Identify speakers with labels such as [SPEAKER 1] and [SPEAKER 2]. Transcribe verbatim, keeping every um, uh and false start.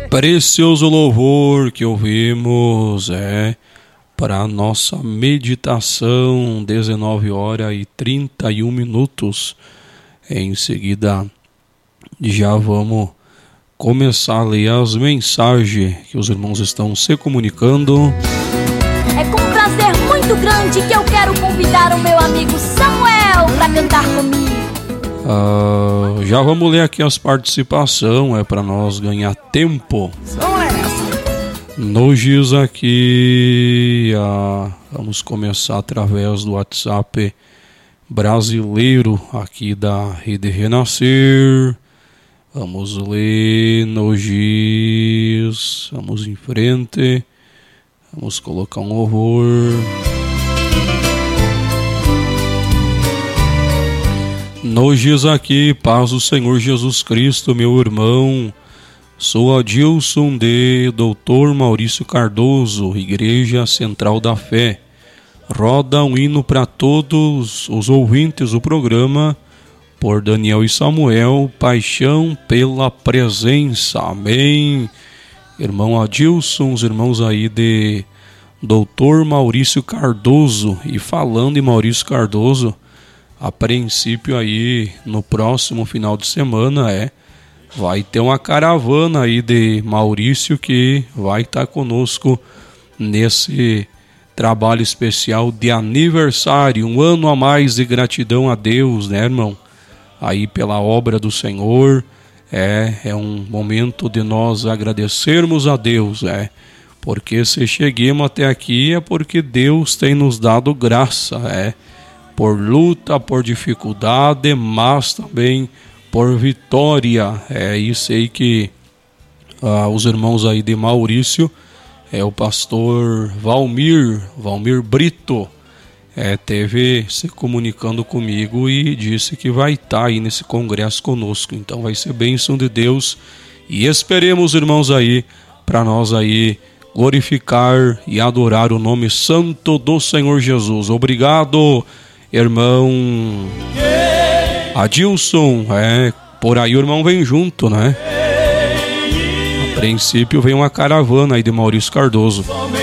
[SPEAKER 1] Precioso louvor que ouvimos é para a nossa meditação, dezenove horas e trinta e um minutos. Em seguida, já vamos começar a ler as mensagens que os irmãos estão se comunicando.
[SPEAKER 2] É com um prazer muito grande que eu quero convidar o meu amigo Samuel para cantar comigo.
[SPEAKER 1] Uh, já vamos ler aqui as participações, é para nós ganhar tempo. Nos diz aqui, uh, vamos começar através do WhatsApp brasileiro aqui da Rede Renascer. Vamos ler, nos diz, vamos em frente, vamos colocar um louvor. Nos diz aqui, paz do Senhor Jesus Cristo, meu irmão. Sou Adilson de doutor Maurício Cardoso, Igreja Central da Fé. Roda um hino para todos os ouvintes do programa, por Daniel e Samuel, paixão pela presença. Amém. Irmão Adilson, os irmãos aí de doutor Maurício Cardoso. E falando em Maurício Cardoso, a princípio aí, no próximo final de semana, é, vai ter uma caravana aí de Maurício que vai estar conosco nesse trabalho especial de aniversário, um ano a mais de gratidão a Deus, né, irmão? Aí pela obra do Senhor, é, é um momento de nós agradecermos a Deus, é, porque se cheguemos até aqui é porque Deus tem nos dado graça, é, por luta, por dificuldade, mas também por vitória. É isso aí que ah, os irmãos aí de Maurício, é o pastor Valmir, Valmir Brito, é, teve se comunicando comigo e disse que vai estar aí nesse congresso conosco. Então vai ser bênção de Deus e esperemos, irmãos, aí, para nós aí glorificar e adorar o nome santo do Senhor Jesus. Obrigado, irmão Adilson, é, por aí o irmão vem junto, né? A princípio vem uma caravana aí de Maurício Cardoso.